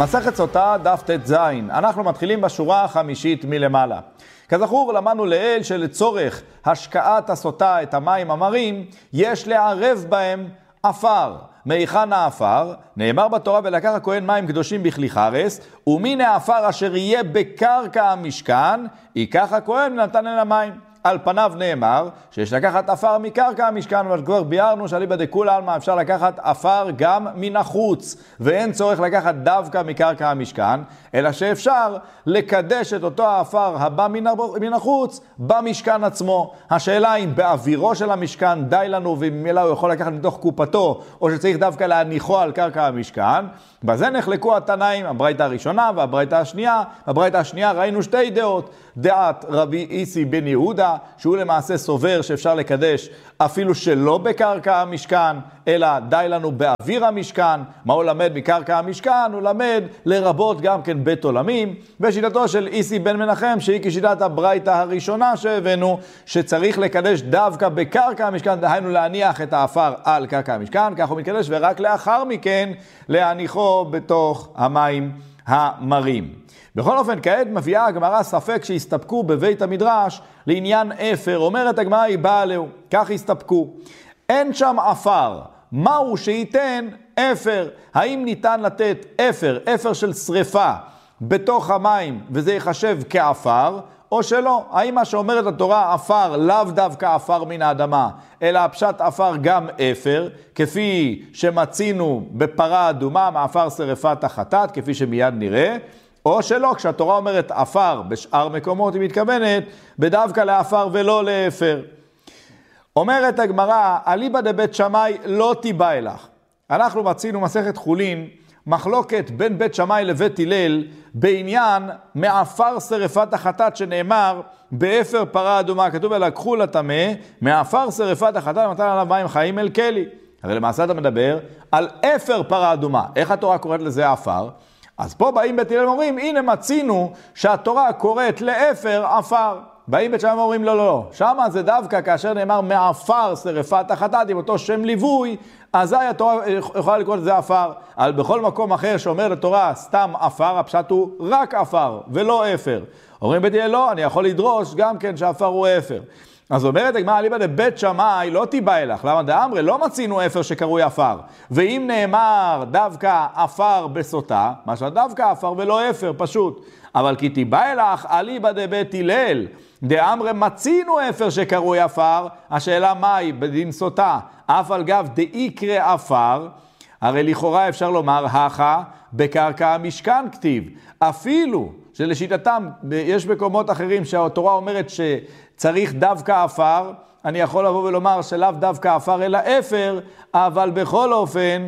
מסכת סוטה דף ט"ז, אנחנו מתחילים בשורה החמישית מלמעלה. כזכור, למדנו לעיל שלצורך השקעת הסוטה את המים המרים, יש לערב בהם אפר. מהיכן האפר? נאמר בתורה ולקח הכהן מים קדושים בכלי חרס, ומן האפר אשר יהיה בקרקע המשכן, ייקח הכהן ונתן אל המים. על פניו נאמר שיש לקחת אפר מקרקע המשכן, אבל כבר ביארנו שאליבא דכולי עלמא אפשר לקחת אפר גם מן החוץ, ואין צורך לקחת דווקא מקרקע המשכן, אלא שאפשר לקדש את אותו האפר הבא מן החוץ במשכן עצמו. השאלה אם באווירו של המשכן די לנו וממילא הוא יכול לקחת מתוך קופתו, או שצריך דווקא להניחו על קרקע המשכן. בזה נחלקו התנאים, הברייתא הראשונה והברייתא השנייה. בברייתא השנייה ראינו שתי דעות, דעת רבי איסי בן יהודה, שהוא למעשה סובר שאפשר לקדש אפילו שלא בקרקע המשכן, אלא די לנו באוויר המשכן. מה הוא למד מקרקע המשכן? הוא למד לרבות גם כן בית עולמים, ושיטתו של איסי בן מנחם, שהיא כשיטת הברייתא הראשונה שהבאנו, שצריך לקדש דווקא בקרקע המשכן, דהיינו להניח את האפר על קרקע המשכן, כך הוא מקדש, ורק לאחר מכן להניחו בתוך המים המרים. בכל אופן, כעת מביאה הגמרא ספק שהסתפקו בבית המדרש לעניין אפר. אומרת הגמרא היא באה עליהו, כך הסתפקו. אין שם אפר, מהו שייתן אפר? האם ניתן לתת אפר של שריפה בתוך המים וזה יחשב כאפר, או שלא? האם מה שאומרת התורה אפר לאו דווקא אפר מן האדמה, אלא הפשט אפר גם אפר, כפי שמצינו בפרה אדומה מאפר שריפת החטאת, כפי שמיד נראה, או שלא, כשהתורה אומרת אפר בשאר מקומות היא מתכוונת בדווקא לאפר ולא לאפר. אומרת הגמרא, אליבא דבית שמאי לא תיבא אלך. אנחנו מצינו מסכת חולין, מחלוקת בין בית שמאי לבית הלל בעניין מאפר שריפת החטאת, שנאמר באפר פרה אדומה, כתוב לקחו לטמא מאפר שריפת החטאת ונתן עליו מים חיים אל כלי. הרי למעשה אתה מדבר על אפר פרה אדומה. איך התורה קוראת לזה אפר? אז פה באים בית הלל ואומרים, הנה מצינו שהתורה קוראת לאפר אפר. באים בית שמאי ואומרים לא, שמה זה דווקא כאשר נאמר מאפר שריפת החטאת עם אותו שם ליווי, אזי התורה יכולה לקרוא לזה אפר. אבל בכל מקום אחר שאומר לתורה סתם אפר, הפשט הוא רק אפר ולא אפר. אומרים בית הלל לא, אני יכול לדרוש גם כן שאפר הוא אפר. אז אומרת הגמרא, אליבא דבית שמאי לא תיבא אלך. למה? דאמרי לא מצינו אפר שקרוי אפר. ואם נאמר דווקא אפר בסוטה, משמע דווקא אפר ולא אפר, פשוט. אבל כי תיבא אלך אליבא דבית הלל, דאמרי מצינו אפר שקרוי אפר, השאלה מהי בדין סוטה? אף על גב דאיקרא אפר, הרי לכאורה אפשר לומר הכה בקרקע המשכן כתיב. אפילו שלשיטתם יש מקומות אחרים שהתורה אומרת שצריך דווקא אפר, אני יכול לבוא ולומר שלאו דווקא אפר אלא אפר, אבל בכל אופן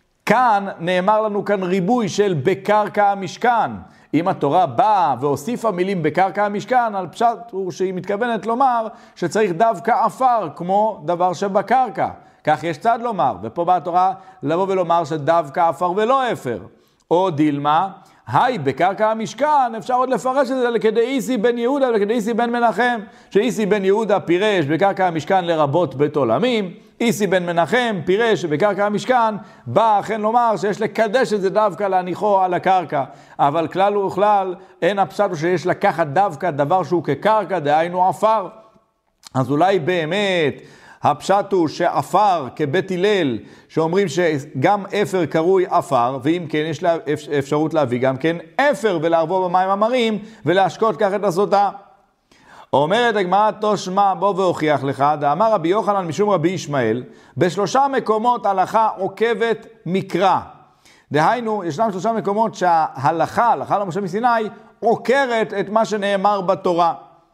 כאן נאמר לנו כאן ריבוי של בקרקע המשכן. אם התורה באה והוסיפה מילים בקרקע המשכן, על פשט הוא שהיא מתכוונת לומר שצריך דווקא אפר כמו דבר שבקרקע. כך יש צד לומר, ופה באה התורה לבוא ולומר שדווקא אפר ולא אפר. או דילמה, היי, בקרקע המשכן אפשר עוד לפרש את זה כדי איסי בן יהודה וכדי איסי בן מנחם, שאיסי בן יהודה פירש בקרקע המשכן לרבות בית עולמים, איסי בן מנחם פירש שבקרקע המשכן בא אכן לומר שיש לקדש את זה דווקא להניחו על הקרקע, אבל כלל וכלל אין הפשט שיש לקחת דווקא דבר שהוא כקרקע, דהיינו אפר. אז אולי באמת הפשט הוא שאפר כבית הלל, שאומרים שגם אפר קרוי אפר, ואם כן יש לה אפשרות להביא גם כן אפר ולערבו במים המרים ולהשקות כך את הסוטה. אומרת הגמרא תשמע בוא והוכיח לך, דאמר רבי יוחנן משום רבי ישמעאל, בשלושה מקומות הלכה עוקבת מקרא. דהיינו, ישנם שלושה מקומות שההלכה למשה מסיני, עוקרת את מה שנאמר בתורה.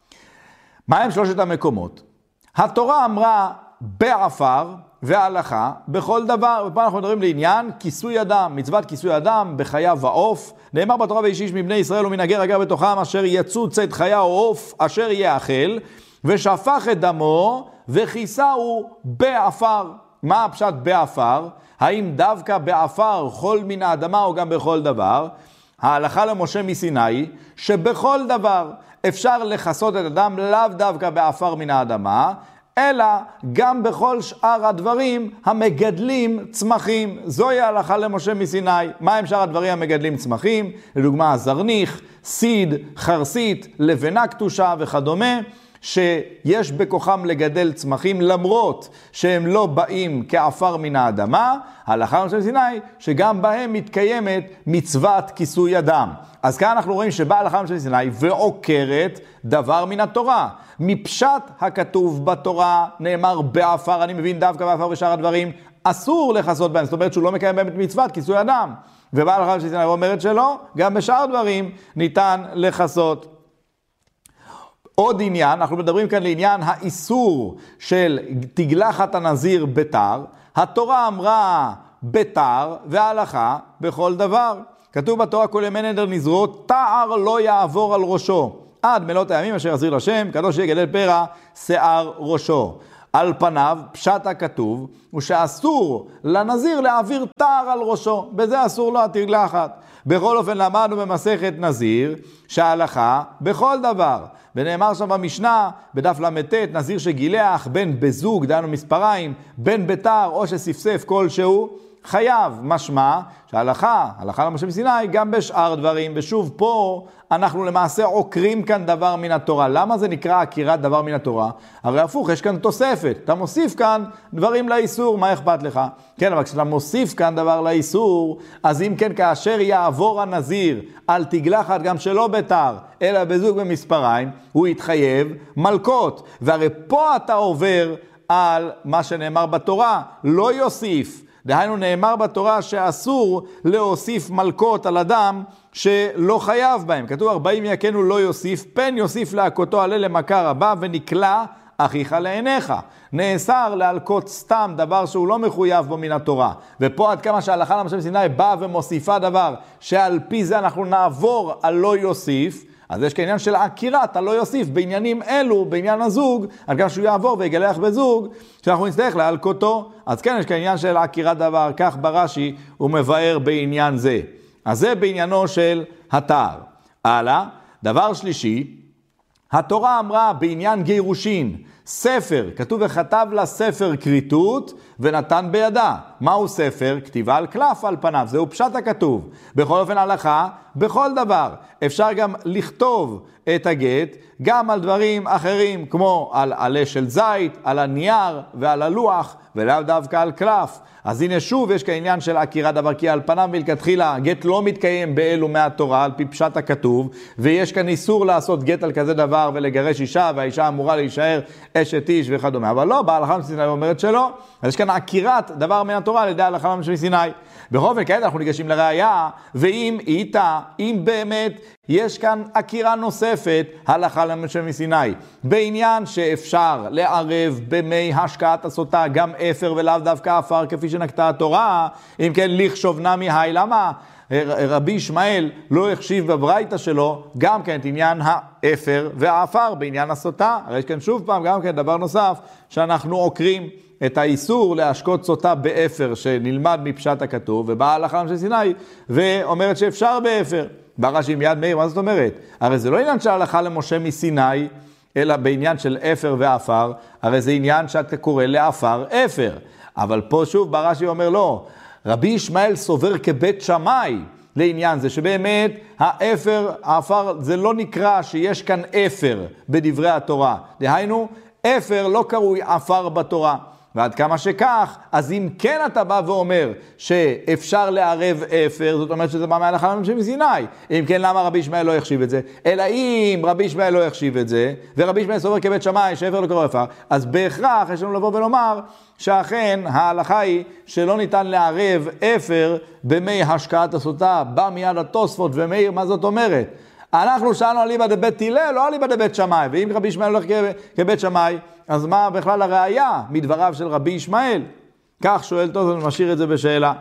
מה הם שלושת המקומות? התורה אמרה בעפר והלכה בכל דבר, ופה אנחנו מדברים לעניין כיסוי אדם, מצוות כיסוי אדם בחיה ועוף. נאמר בתורה וישי איש מבני ישראל ומן הגר הגר בתוכם אשר יצאו צאת חיה או עוף אשר יאכל, ושפך את דמו וכיסהו בעפר. מה הפשט בעפר? האם דווקא בעפר כל מן האדמה או גם בכל דבר? ההלכה למשה מסיני שבכל דבר אפשר לחסות את אדם לאו דווקא בעפר מן האדמה, אלא גם בכל שאר הדברים המגדלים צמחים. זוהי ההלכה למשה מסיני. מה הם שאר הדברים המגדלים צמחים? לדוגמה, זרניך, סיד, חרסית, לבנה קטושה וכדומה, שיש בכוחם לגדל צמחים למרות שהם לא באים כעפר מן האדמה. ההלכה למשה מסיני שגם בהם מתקיימת מצוות כיסוי הדם. אז כאן אנחנו רואים שבאה ההלכה למשה מסיני ועוקרת דבר מן התורה. מפשט הכתוב בתורה נאמר בעפר, אני מבין דווקא בעפר ושאר הדברים אסור לחסות בהם, זאת אומרת שהוא לא מקיים באמת מצוות כיסוי הדם. ובאה ההלכה למשה מסיני ואומרת שלא, גם בשאר דברים ניתן לחסות. עוד עניין, אנחנו מדברים כאן לעניין האיסור של תגלחת הנזיר בתר. התורה אמרה בתר וההלכה בכל דבר. כתוב בתורה כל ימי נדר נזרו, תער לא יעבור על ראשו. עד מלאת הימים אשר יזיר לשם, קדוש יגדל פרע שיער ראשו. על פניו, פשט הכתוב, הוא שאסור לנזיר להעביר תער על ראשו. בזה אסור לו התגלחת. בכל אופן למדנו במסכת נזיר, שההלכה בכל דבר. ונאמר שם במשנה, בדף למ"ט, נזיר שגילח בין בזוג, דהיינו מספריים, בין בתר או שספסף כלשהו, חייב. משמע שההלכה, הלכה למשה מסיני, גם בשאר דברים. ושוב פה אנחנו למעשה עוקרים כאן דבר מן התורה. למה זה נקרא עקירת דבר מן התורה? הרי הפוך, יש כאן תוספת. אתה מוסיף כאן דברים לאיסור, מה אכפת לך? כן, אבל כשאתה מוסיף כאן דבר לאיסור, אז אם כן, כאשר יעבור הנזיר על תגלחת גם שלא בתר, אלא בזוג במספריים, הוא יתחייב מלקות. והרי פה אתה עובר על מה שנאמר בתורה, לא יוסיף. דהיינו נאמר בתורה שאסור להוסיף מלקות על אדם שלא חייב בהם. כתוב 40 יכנו לא יוסיף, פן יוסיף להכותו עלה למכה רבה ונקלה אחיך לעיניך. נאסר להלקות סתם דבר שהוא לא מחויב בו מן התורה. ופה עד כמה שההלכה למשה מסיני באה ומוסיפה דבר שעל פי זה אנחנו נעבור על לא יוסיף, אז יש כעניין של עקירת הלא יוסיף בעניינים אלו, בעניין הזוג, על כך שהוא יעבור ויגלח בזוג, שאנחנו נצטרך להלקותו. אז כן, יש כעניין של עקירת דבר, כך ברש"י הוא מבאר בעניין זה. אז זה בעניינו של התער. הלאה, דבר שלישי, התורה אמרה בעניין גירושין, ספר, כתוב וכתב לה ספר כריתות ונתן בידה. מהו ספר? כתיבה על קלף על פניו, זהו פשט הכתוב. בכל אופן הלכה, בכל דבר. אפשר גם לכתוב את הגט, גם על דברים אחרים, כמו על עלה של זית, על הנייר ועל הלוח, ולאו דווקא על קלף. אז הנה שוב יש כעניין של עקירת דבר, כי על פניו מלכתחילה גט לא מתקיים באלו מהתורה על פי פשט הכתוב, ויש כאן איסור לעשות גט על כזה דבר ולגרש אישה, והאישה אמורה להישאר אשת איש וכדומה. אבל לא, בהלכה למשה מסיני אומרת שלא. אז יש כאן עקירת דבר מן התורה על ידי ההלכה למשה מסיני. בכל אופן כעת אנחנו ניגשים לראיה, ואם איתה, אם באמת יש כאן עקירה נוספת, הלכה למשה מסיני, בעניין שאפשר לערב במי השקעת הסוטה גם אפר ולאו דווקא עפר כפי שנקטה התורה, אם כן לחשוב נמי היי, למה רבי ישמעאל לא החשיב בברייתא שלו גם כן את עניין האפר והעפר בעניין הסוטה? הרי יש כאן שוב פעם גם כן דבר נוסף שאנחנו עוקרים את האיסור להשקות סוטה באפר שנלמד מפשט הכתוב, ובאה ההלכה למשה מסיני ואומרת שאפשר באפר. בא רש"י מיד מאיר, מה זאת אומרת? הרי זה לא עניין של הלכה למשה מסיני, אלא בעניין של אפר ועפר, הרי זה עניין שאתה קורא לעפר אפר. אבל פה שוב בא רש"י אומר לא, רבי ישמעאל סובר כבית שמאי לעניין זה, שבאמת האפר, העפר, זה לא נקרא שיש כאן אפר בדברי התורה. דהיינו, אפר לא קרוי עפר בתורה. ועד כמה שכך, אז אם כן אתה בא ואומר שאפשר לערב אפר, זאת אומרת שזה בא מההלכה למשה מסיני. אם כן, למה רבי ישמעאל לא יחשיב את זה? אלא אם רבי ישמעאל לא יחשיב את זה, ורבי ישמעאל סובר כבית שמאי שאפר לא קרוי עפר, אז בהכרח יש לנו לבוא ולומר שאכן ההלכה היא שלא ניתן לערב אפר במי השקעת הסוטה. בא מיד התוספות ומאיר, מה זאת אומרת? אנחנו שאלנו אליבא דבית הלל, לא אליבא דבית שמאי, ואם רבי ישמעאל הולך כבית שמאי, אז מה בכלל הראיה מדבריו של רבי ישמעאל? כך שואל תוספות ומשאיר את זה בשאלה.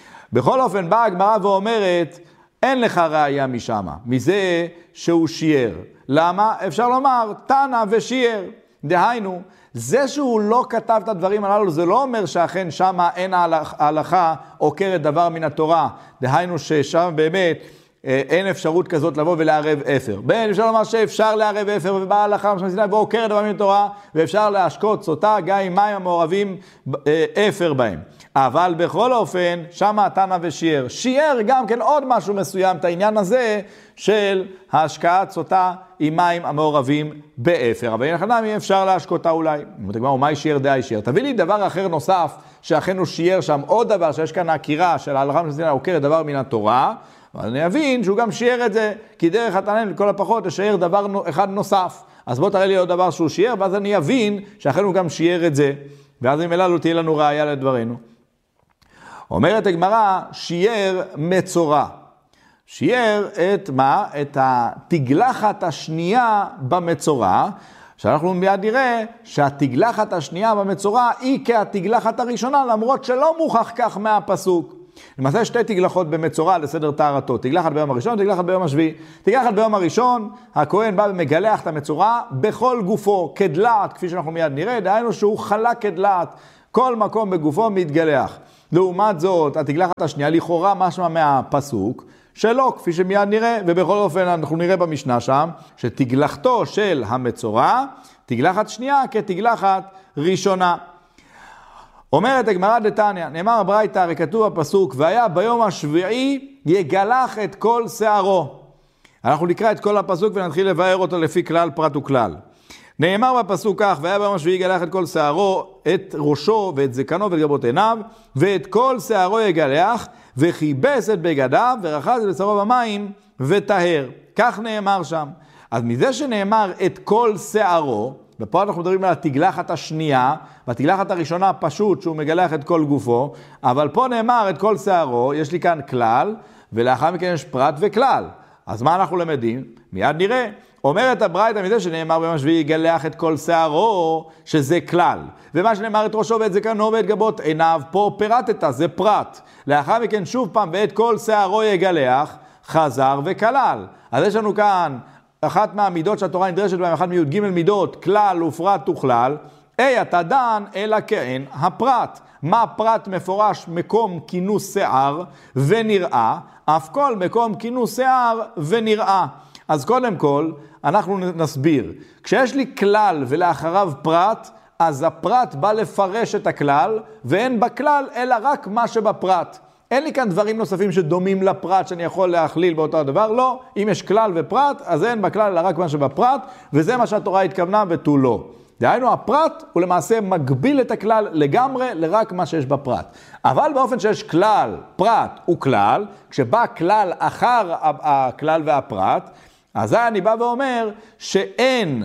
בכל אופן באה הגמרא ואומרת, אין לך ראיה משמה, מזה שהוא שיער. למה? אפשר לומר, תנא ושיער. דהיינו, זה שהוא לא כתב את הדברים הללו, זה לא אומר שאכן שמה אין ההלכה עוקרת דבר מן התורה. דהיינו ששם באמת אין אפשרות כזאת לבוא ולערב אפר. בין אפשר לומר שאפשר לערב אפר ובא הלכה משמעסינה ועוקרת דבר מן התורה, ואפשר להשקות סוטה גם עם מים המעורבים אפר בהם. אבל בכל אופן, שם התנא ושיער. שיער גם כן עוד משהו מסוים, את העניין הזה של ההשקעת סוטה עם מים המעורבים באפר. אבל אין חנמי אפשר להשקותה אולי. אם תגמר, ומאי שיער דאי שיער. תביא לי דבר אחר נוסף, שאכן הוא שיער שם עוד דבר, שיש כאן הכירה של ההלכה המשמעסינה עוקרת דבר מן התורה, אבל אני אבין שהוא גם שיער את זה, כי דרך התנא לכל הפחות לשער דבר אחד נוסף. אז בוא תראה לי עוד דבר שהוא שיער, ואז אני אבין שאכן הוא גם שיער את זה, ואז אם אלא לא תהיה לנו ראיה לדברנו. אומרת הגמרא, שיער מצורע. שיער את מה? את התגלחת השנייה במצורע, שאנחנו מיד נראה שהתגלחת השנייה במצורע היא כהתגלחת הראשונה, למרות שלא מוכח כך מהפסוק. למעשה שתי תגלחות במצורע לסדר טהרתו, תגלחת ביום הראשון, תגלחת ביום השביעי. תגלחת ביום הראשון, הכהן בא ומגלח את המצורע בכל גופו, כדלעת, כפי שאנחנו מיד נראה, דהיינו שהוא חלק כדלעת, כל מקום בגופו מתגלח. לעומת זאת, התגלחת השנייה לכאורה משמע מהפסוק, שלא, כפי שמיד נראה, ובכל אופן אנחנו נראה במשנה שם, שתגלחתו של המצורע, תגלחת שנייה כתגלחת ראשונה. אומרת הגמרא דתניא, נאמר ברייתא, הרי כתוב בפסוק, והיה ביום השביעי יגלח את כל שערו. אנחנו נקרא את כל הפסוק ונתחיל לבאר אותו לפי כלל פרט וכלל. נאמר בפסוק כך, והיה ביום השביעי יגלח את כל שערו, את ראשו ואת זקנו ואת גבות עיניו, ואת כל שערו יגלח, וכיבס את בגדיו, ורחץ את שערו במים, וטהר. כך נאמר שם. אז מזה שנאמר את כל שערו, ופה אנחנו מדברים על התגלחת השנייה, והתגלחת הראשונה פשוט שהוא מגלח את כל גופו, אבל פה נאמר את כל שערו, יש לי כאן כלל, ולאחר מכן יש פרט וכלל. אז מה אנחנו למדים? מיד נראה. אומרת הברייתא מזה שנאמר ביום השביעי יגלח את כל שערו, שזה כלל. ומה שנאמר את ראשו ואת זקנו ואת גבות עיניו, פה פירטת, זה פרט. לאחר מכן שוב פעם, ואת כל שערו יגלח, חזר וכלל. אז יש לנו כאן אחת מהמידות שהתורה נדרשת בהם, אחת מי"ג מידות, כלל ופרט וכלל, אתה דן אלא כאין הפרט. מה פרט מפורש? מקום כינוס שיער ונראה, אף כל מקום כינוס שיער ונראה. אז קודם כל, אנחנו נסביר. כשיש לי כלל ולאחריו פרט, אז הפרט בא לפרש את הכלל, ואין בכלל אלא רק מה שבפרט. אין לי כאן דברים נוספים שדומים לפרט שאני יכול להכליל באותו הדבר, לא. אם יש כלל ופרט, אז אין בכלל אלא רק מה שבפרט, וזה מה שהתורה התכוונה ותו לא. דהיינו, הפרט הוא למעשה מגביל את הכלל לגמרי לרק מה שיש בפרט. אבל באופן שיש כלל, פרט וכלל, כשבא כלל אחר הכלל והפרט, אז אני בא ואומר שאין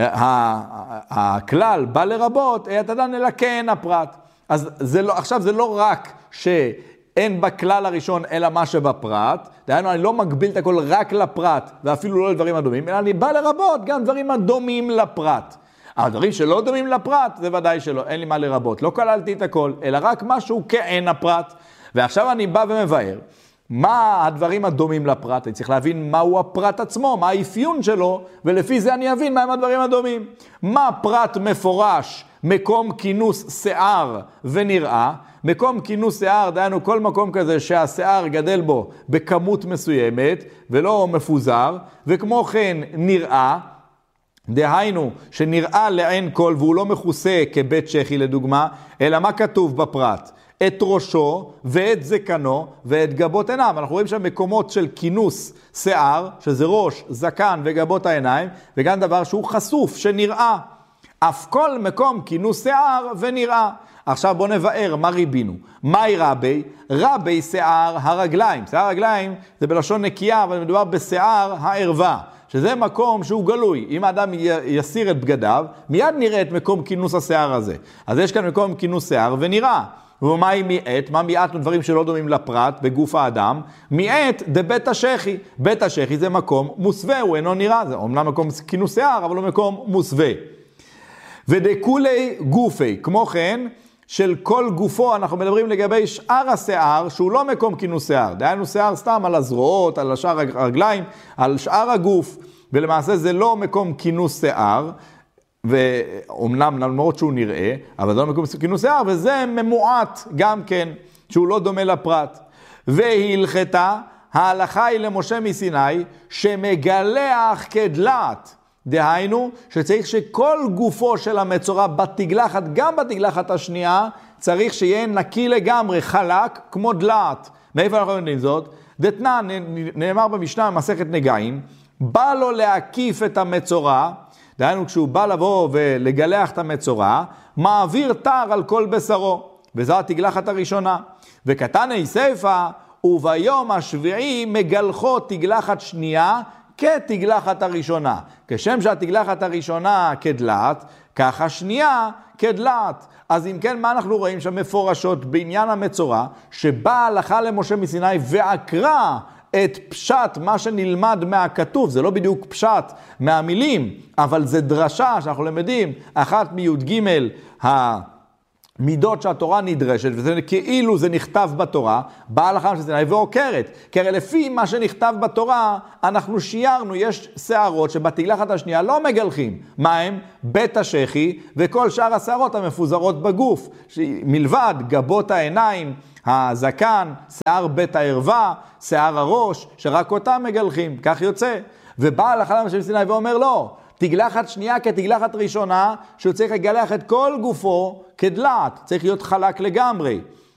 הכלל בא לרבות, אתה דן אלא כן הפרט. אז עכשיו זה לא רק שאין בכלל הראשון אלא מה שבפרט, דהיינו אני לא מגביל את הכל רק לפרט ואפילו לא לדברים הדומים, אלא אני בא לרבות גם דברים הדומים לפרט. הדברים שלא דומים לפרט זה ודאי שלא, אין לי מה לרבות, לא כללתי את הכל, אלא רק משהו כאין הפרט. ועכשיו אני בא ומבאר. מה הדברים הדומים לפרט? אני צריך להבין מהו הפרט עצמו, מה האפיון שלו, ולפי זה אני אבין מהם הדברים הדומים. מה פרט מפורש, מקום כינוס שיער ונראה? מקום כינוס שיער, דהיינו כל מקום כזה שהשיער גדל בו בכמות מסוימת, ולא מפוזר, וכמו כן נראה, דהיינו שנראה לעין כל והוא לא מכוסה כבית שחי לדוגמה, אלא מה כתוב בפרט? את ראשו ואת זקנו ואת גבות עיניו. אנחנו רואים שם מקומות של כינוס שיער, שזה ראש, זקן וגבות העיניים, וגם דבר שהוא חשוף, שנראה. אף כל מקום כינוס שיער ונראה. עכשיו בוא נבאר מה ריבינו. מהי רבי? רבי שיער הרגליים. שיער הרגליים זה בלשון נקייה, אבל מדובר בשיער הערווה, שזה מקום שהוא גלוי. אם האדם יסיר את בגדיו, מיד נראה את מקום כינוס השיער הזה. אז יש כאן מקום כינוס שיער ונראה. ומהי מיעט? מה מיעט? דברים שלא דומים לפרט בגוף האדם. מיעט זה בית השחי. בית השחי זה מקום מוסווה, הוא אינו נראה. זה אומנם מקום כינוס שיער, אבל הוא מקום מוסווה. ודקולי גופי, כמו כן, של כל גופו, אנחנו מדברים לגבי שאר השיער, שהוא לא מקום כינוס שיער. דהיינו שיער סתם על הזרועות, על שאר הרגליים, על שאר הגוף, ולמעשה זה לא מקום כינוס שיער, ואומנם למרות שהוא נראה, אבל זה לא מקום כינוס שיער, וזה ממועט גם כן, שהוא לא דומה לפרט. והלכתה ההלכה היא למשה מסיני שמגלח כדלת. דהיינו שצריך שכל גופו של המצורע בתגלחת, גם בתגלחת השנייה, צריך שיהיה נקי לגמרי, חלק כמו דלת. מאיפה אנחנו יודעים זאת? דתנן, נאמר במשנה במסכת נגעים, בא לו להקיף את המצורע, דהיינו כשהוא בא לבוא ולגלח את המצורע, מעביר תר על כל בשרו, וזו התגלחת הראשונה. וקטני סייפה, וביום השביעי מגלחו תגלחת שנייה כתגלחת הראשונה. כשם שהתגלחת הראשונה כדלת, כך השנייה כדלת. אז אם כן, מה אנחנו רואים שם מפורשות בעניין המצורע, שבאה הלכה למשה מסיני ועקרה את פשט מה שנלמד מהכתוב. זה לא בדיוק פשט מהמילים, אבל זה דרשה שאנחנו למדים, אחת מי"ג המידות שהתורה נדרשת, וזה כאילו זה נכתב בתורה, באה הלכה למשה מסיני ועוקרת. כי הרי לפי מה שנכתב בתורה, אנחנו שיירנו, יש שערות שבתגלחת השנייה לא מגלחים. מה הם? בית השחי וכל שאר השערות המפוזרות בגוף, מלבד גבות העיניים, הזקן, שיער בית הערווה, שיער הראש, שרק אותם מגלחים, כך יוצא. ובא הלכה למשה מסיני ואומר לא, תגלחת שנייה כתגלחת ראשונה, שהוא צריך לגלח את כל גופו כדלת, צריך להיות חלק לגמרי.